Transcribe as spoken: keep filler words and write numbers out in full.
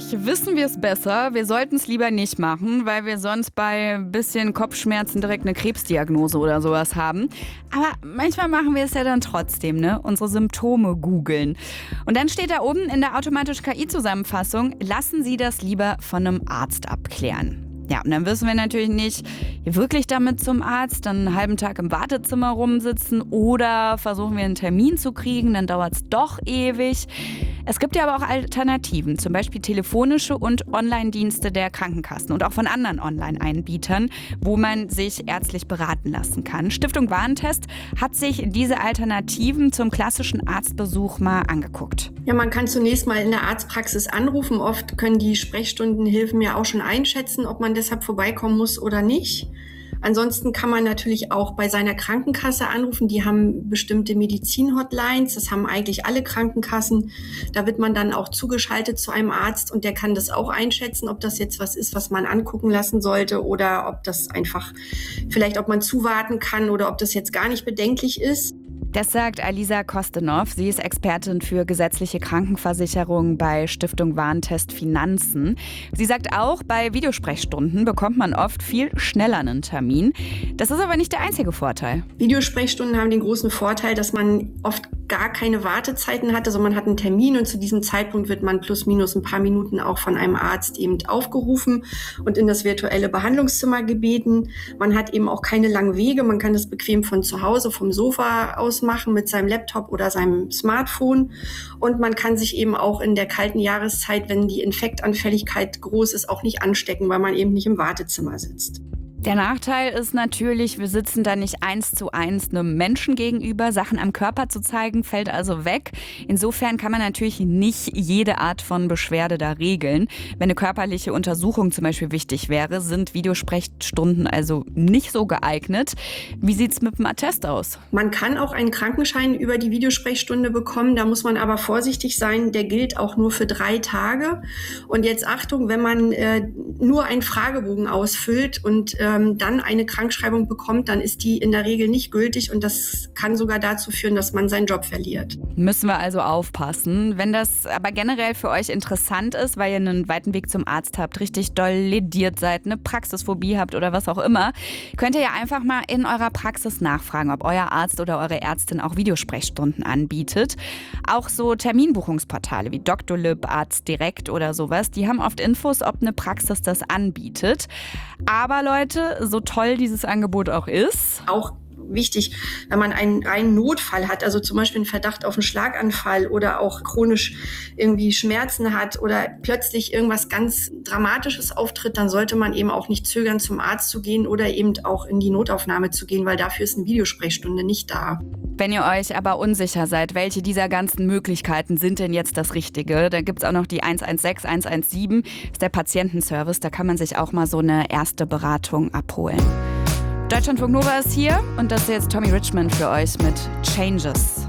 wissen wir es besser. Wir sollten es lieber nicht machen, weil wir sonst bei ein bisschen Kopfschmerzen direkt eine Krebsdiagnose oder sowas haben. Aber manchmal machen wir es ja dann trotzdem, ne? Unsere Symptome googeln. Und dann steht da oben in der automatischen K I-Zusammenfassung, lassen Sie das lieber von einem Arzt abklären. Ja, und dann wissen wir natürlich nicht, wirklich damit zum Arzt, dann einen halben Tag im Wartezimmer rumsitzen oder versuchen wir einen Termin zu kriegen, dann dauert es doch ewig. Es gibt ja aber auch Alternativen, zum Beispiel telefonische und Online-Dienste der Krankenkassen und auch von anderen Online-Einbietern, wo man sich ärztlich beraten lassen kann. Stiftung Warentest hat sich diese Alternativen zum klassischen Arztbesuch mal angeguckt. Ja, man kann zunächst mal in der Arztpraxis anrufen. Oft können die Sprechstundenhilfen ja auch schon einschätzen, ob man deshalb vorbeikommen muss oder nicht. Ansonsten kann man natürlich auch bei seiner Krankenkasse anrufen. Die haben bestimmte Medizin-Hotlines. Das haben eigentlich alle Krankenkassen. Da wird man dann auch zugeschaltet zu einem Arzt und der kann das auch einschätzen, ob das jetzt was ist, was man angucken lassen sollte oder ob das einfach vielleicht, ob man zuwarten kann oder ob das jetzt gar nicht bedenklich ist. Das sagt Alisa Kostenov. Sie ist Expertin für gesetzliche Krankenversicherung bei Stiftung Warentest Finanzen. Sie sagt auch, bei Videosprechstunden bekommt man oft viel schneller einen Termin. Das ist aber nicht der einzige Vorteil. Videosprechstunden haben den großen Vorteil, dass man oft gar keine Wartezeiten hat. Also man hat einen Termin und zu diesem Zeitpunkt wird man plus minus ein paar Minuten auch von einem Arzt eben aufgerufen und in das virtuelle Behandlungszimmer gebeten. Man hat eben auch keine langen Wege. Man kann das bequem von zu Hause, vom Sofa aus machen mit seinem Laptop oder seinem Smartphone. Und man kann sich eben auch in der kalten Jahreszeit, wenn die Infektanfälligkeit groß ist, auch nicht anstecken, weil man eben nicht im Wartezimmer sitzt. Der Nachteil ist natürlich, wir sitzen da nicht eins zu eins einem Menschen gegenüber. Sachen am Körper zu zeigen, fällt also weg. Insofern kann man natürlich nicht jede Art von Beschwerde da regeln. Wenn eine körperliche Untersuchung zum Beispiel wichtig wäre, sind Videosprechstunden also nicht so geeignet. Wie sieht's mit dem Attest aus? Man kann auch einen Krankenschein über die Videosprechstunde bekommen. Da muss man aber vorsichtig sein. Der gilt auch nur für drei Tage. Und jetzt Achtung, wenn man äh, nur einen Fragebogen ausfüllt und äh, dann eine Krankschreibung bekommt, dann ist die in der Regel nicht gültig und das kann sogar dazu führen, dass man seinen Job verliert. Müssen wir also aufpassen. Wenn das aber generell für euch interessant ist, weil ihr einen weiten Weg zum Arzt habt, richtig doll lediert seid, eine Praxisphobie habt oder was auch immer, könnt ihr ja einfach mal in eurer Praxis nachfragen, ob euer Arzt oder eure Ärztin auch Videosprechstunden anbietet. Auch so Terminbuchungsportale wie Doctolib, Arzt direkt oder sowas, die haben oft Infos, ob eine Praxis das anbietet. Aber Leute, so toll dieses Angebot auch ist, auch wichtig, wenn man einen reinen Notfall hat, also zum Beispiel einen Verdacht auf einen Schlaganfall oder auch chronisch irgendwie Schmerzen hat oder plötzlich irgendwas ganz Dramatisches auftritt, dann sollte man eben auch nicht zögern, zum Arzt zu gehen oder eben auch in die Notaufnahme zu gehen, weil dafür ist eine Videosprechstunde nicht da. Wenn ihr euch aber unsicher seid, welche dieser ganzen Möglichkeiten sind denn jetzt das Richtige, dann gibt es auch noch die eins eins sechs, eins eins sieben, das ist der Patientenservice, da kann man sich auch mal so eine erste Beratung abholen. Deutschlandfunk Nova ist hier und das ist jetzt Tommy Richmond für euch mit Changes.